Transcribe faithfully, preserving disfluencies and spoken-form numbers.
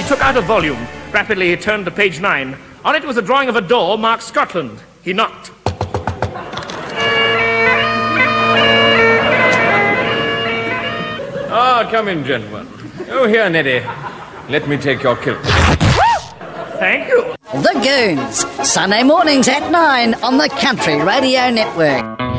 took out a volume. Rapidly, he turned to page nine. On it was a drawing of a door marked Scotland. He knocked. Ah, come in, gentlemen. Oh, here, Neddy. Let me take your kilt. Thank you. The Goons, Sunday mornings at nine on the Country Radio Network.